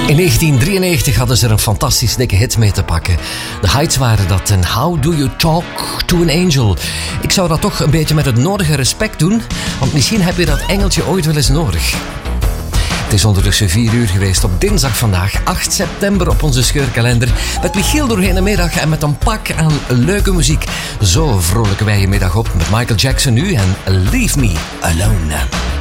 In 1993 hadden ze er een fantastisch dikke hit mee te pakken. De Heights waren dat en How Do You Talk To An Angel. Ik zou dat toch een beetje met het nodige respect doen, want misschien heb je dat engeltje ooit wel eens nodig. Het is ondertussen 4 uur geweest op dinsdag vandaag, 8 september op onze scheurkalender. Met Michiel doorheen de middag en met een pak aan leuke muziek. Zo vrolijken wij je middag op met Michael Jackson nu en Leave Me Alone.